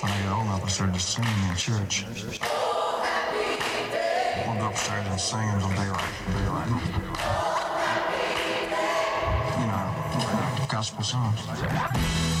when I got old enough, I started singing in church. We'll go upstairs and sing until daylight. You know, gospel songs.